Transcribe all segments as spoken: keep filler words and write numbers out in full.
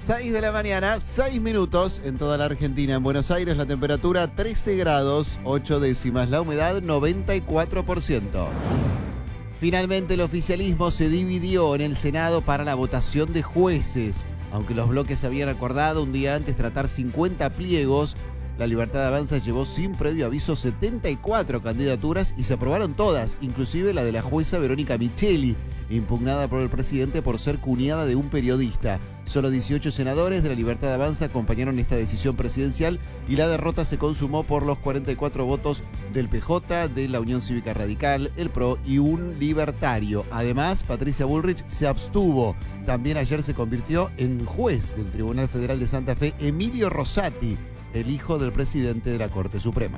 seis de la mañana, seis minutos en toda la Argentina. En Buenos Aires la temperatura trece grados, ocho décimas. La humedad noventa y cuatro por ciento. Finalmente el oficialismo se dividió en el Senado para la votación de jueces. Aunque los bloques habían acordado un día antes tratar cincuenta pliegos, La Libertad Avanza llevó sin previo aviso setenta y cuatro candidaturas y se aprobaron todas, inclusive la de la jueza Verónica Micheli, impugnada por el presidente por ser cuñada de un periodista. Solo dieciocho senadores de La Libertad Avanza acompañaron esta decisión presidencial y la derrota se consumó por los cuarenta y cuatro votos del P J, de la Unión Cívica Radical, el P R O y un libertario. Además, Patricia Bullrich se abstuvo. También ayer se convirtió en juez del Tribunal Federal de Santa Fe Emilio Rosati, el hijo del presidente de la Corte Suprema.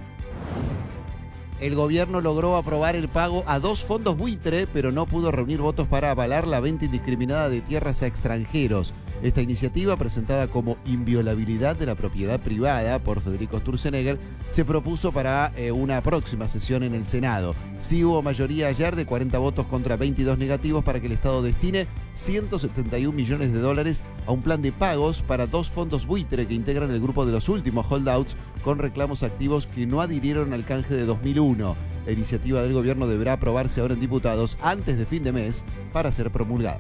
El gobierno logró aprobar el pago a dos fondos buitre, pero no pudo reunir votos para avalar la venta indiscriminada de tierras a extranjeros. Esta iniciativa, presentada como inviolabilidad de la propiedad privada por Federico Sturzenegger, se propuso para eh, una próxima sesión en el Senado. Sí hubo mayoría ayer de cuarenta votos contra veintidós negativos para que el Estado destine ciento setenta y un millones de dólares a un plan de pagos para dos fondos buitre que integran el grupo de los últimos holdouts con reclamos activos que no adhirieron al canje de dos mil uno. La iniciativa del gobierno deberá aprobarse ahora en diputados antes de fin de mes para ser promulgada.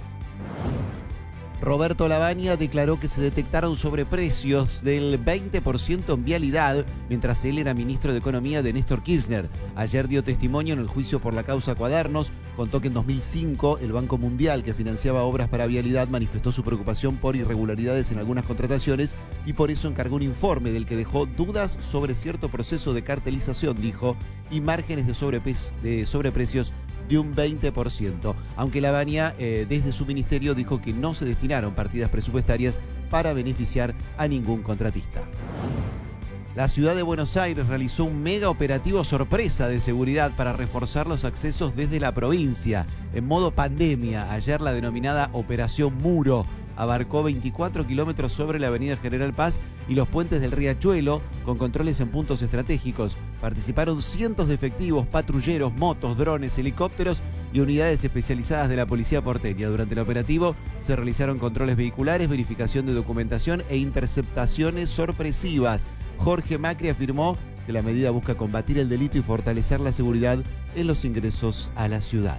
Roberto Lavagna declaró que se detectaron sobreprecios del veinte por ciento en vialidad mientras él era ministro de Economía de Néstor Kirchner. Ayer dio testimonio en el juicio por la causa Cuadernos. Contó que en dos mil cinco el Banco Mundial, que financiaba obras para vialidad, manifestó su preocupación por irregularidades en algunas contrataciones y por eso encargó un informe del que dejó dudas sobre cierto proceso de cartelización, dijo, y márgenes de, sobrepe- de sobreprecios de un veinte por ciento. Aunque Lavagna, eh, desde su ministerio, dijo que no se destinaron partidas presupuestarias para beneficiar a ningún contratista. La ciudad de Buenos Aires realizó un mega operativo sorpresa de seguridad para reforzar los accesos desde la provincia. En modo pandemia, ayer la denominada Operación Muro abarcó veinticuatro kilómetros sobre la avenida General Paz y los puentes del Riachuelo, con controles en puntos estratégicos. Participaron cientos de efectivos, patrulleros, motos, drones, helicópteros y unidades especializadas de la policía porteña. Durante el operativo se realizaron controles vehiculares, verificación de documentación e interceptaciones sorpresivas. Jorge Macri afirmó que la medida busca combatir el delito y fortalecer la seguridad en los ingresos a la ciudad.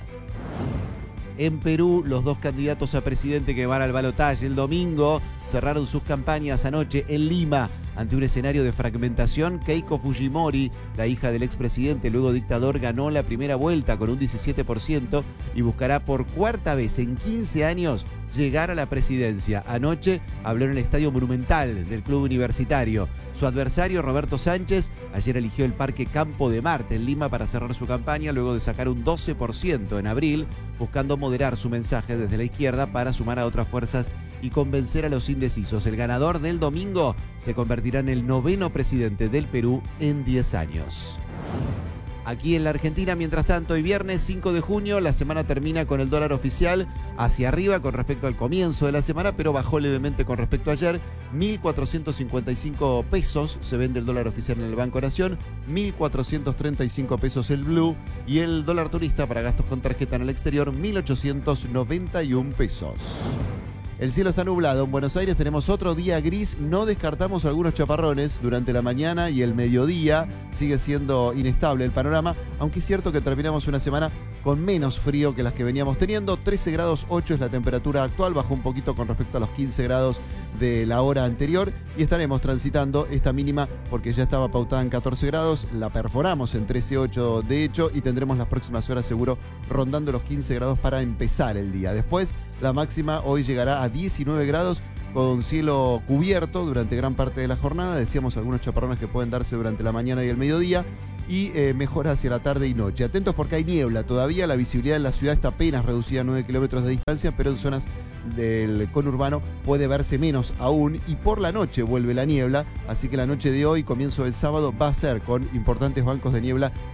En Perú, los dos candidatos a presidente que van al balotaje el domingo cerraron sus campañas anoche en Lima. Ante un escenario de fragmentación, Keiko Fujimori, la hija del expresidente, luego dictador, ganó la primera vuelta con un diecisiete por ciento y buscará por cuarta vez en quince años llegar a la presidencia. Anoche habló en el Estadio Monumental del Club Universitario. Su adversario, Roberto Sánchez, ayer eligió el Parque Campo de Marte en Lima para cerrar su campaña luego de sacar un doce por ciento en abril, buscando moderar su mensaje desde la izquierda para sumar a otras fuerzas y convencer a los indecisos. El ganador del domingo se convertirá en el noveno presidente del Perú en diez años. Aquí en la Argentina, mientras tanto, hoy viernes cinco de junio, la semana termina con el dólar oficial hacia arriba con respecto al comienzo de la semana, pero bajó levemente con respecto a ayer. mil cuatrocientos cincuenta y cinco pesos se vende el dólar oficial en el Banco Nación, mil cuatrocientos treinta y cinco pesos el blue y el dólar turista para gastos con tarjeta en el exterior, mil ochocientos noventa y un pesos. El cielo está nublado. En Buenos Aires tenemos otro día gris. No descartamos algunos chaparrones durante la mañana y el mediodía. Sigue siendo inestable el panorama, aunque es cierto que terminamos una semana con menos frío que las que veníamos teniendo. trece grados ocho es la temperatura actual, bajó un poquito con respecto a los quince grados de la hora anterior y estaremos transitando esta mínima porque ya estaba pautada en catorce grados, la perforamos en trece ocho de hecho y tendremos las próximas horas seguro rondando los quince grados para empezar el día. Después la máxima hoy llegará a diecinueve grados con cielo cubierto durante gran parte de la jornada. Decíamos algunos chaparrones que pueden darse durante la mañana y el mediodía. Y eh, mejora hacia la tarde y noche. Atentos porque hay niebla todavía, la visibilidad en la ciudad está apenas reducida a nueve kilómetros de distancia, pero en zonas del conurbano puede verse menos aún y por la noche vuelve la niebla, así que la noche de hoy, comienzo del sábado, va a ser con importantes bancos de niebla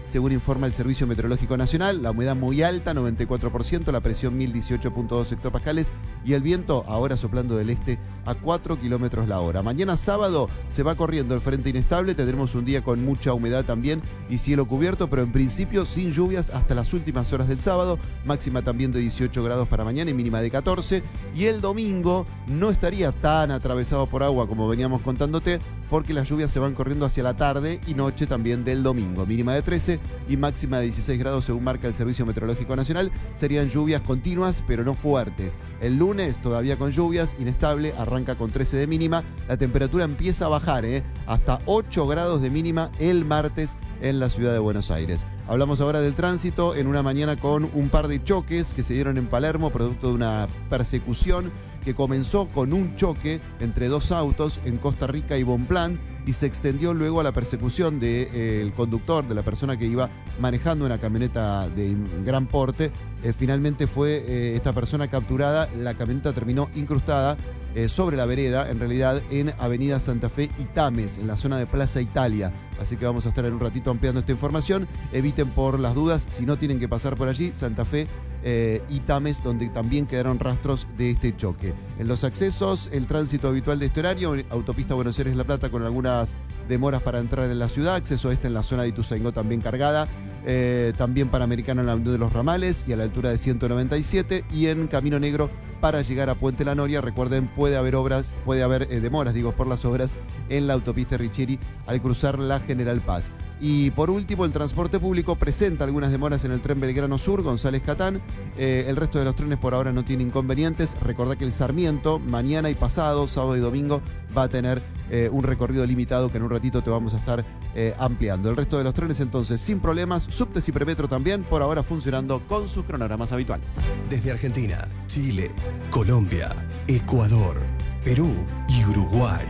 según informa el Servicio Meteorológico Nacional. La humedad muy alta, noventa y cuatro por ciento, la presión mil dieciocho punto dos hectopascales y el viento ahora soplando del este a cuatro kilómetros la hora. Mañana sábado se va corriendo el frente inestable, tendremos un día con mucha humedad también y cielo cubierto, pero en principio sin lluvias hasta las últimas horas del sábado, máxima también de dieciocho grados para mañana y mínima de catorce, y el domingo no estaría tan atravesado por agua como veníamos contándote, porque las lluvias se van corriendo hacia la tarde y noche también del domingo. Mínima de trece y máxima de dieciséis grados según marca el Servicio Meteorológico Nacional. Serían lluvias continuas, pero no fuertes. El lunes todavía con lluvias, inestable, arranca con trece de mínima. La temperatura empieza a bajar, ¿eh? hasta ocho grados de mínima el martes en la ciudad de Buenos Aires. Hablamos ahora del tránsito en una mañana con un par de choques que se dieron en Palermo, producto de una persecución que comenzó con un choque entre dos autos en Costa Rica y Bonpland y se extendió luego a la persecución del eh, conductor, de la persona que iba manejando una camioneta de gran porte. Eh, finalmente fue eh, esta persona capturada, la camioneta terminó incrustada eh, sobre la vereda, en realidad en Avenida Santa Fe y Tames, en la zona de Plaza Italia. Así que vamos a estar en un ratito ampliando esta información. Eviten por las dudas, si no tienen que pasar por allí, Santa Fe eh, y Tames, donde también quedaron rastros de este choque. En los accesos, el tránsito habitual de este horario, autopista Buenos Aires-La Plata con algunas demoras para entrar en la ciudad, acceso este en la zona de Ituzaingó también cargada, eh, también Panamericana en la Unión de los Ramales y a la altura de ciento noventa y siete, y en Camino Negro para llegar a Puente La Noria. Recuerden, puede haber obras, puede haber eh, demoras, digo, por las obras en la autopista Richieri al cruzar la General Paz. Y por último, el transporte público presenta algunas demoras en el tren Belgrano Sur, González Catán. Eh, el resto de los trenes por ahora no tiene inconvenientes. Recordá que el Sarmiento, mañana y pasado, sábado y domingo, va a tener eh, un recorrido limitado que en un ratito te vamos a estar eh, ampliando. El resto de los trenes entonces sin problemas, subtes y premetro también, por ahora funcionando con sus cronogramas habituales. Desde Argentina, Chile, Colombia, Ecuador, Perú y Uruguay.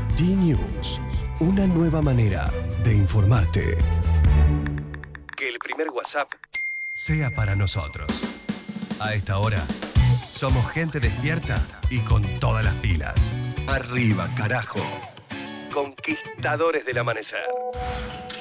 D-News, una nueva manera de informarte. Que el primer WhatsApp sea para nosotros. A esta hora, somos gente despierta y con todas las pilas. Arriba, carajo. Conquistadores del amanecer.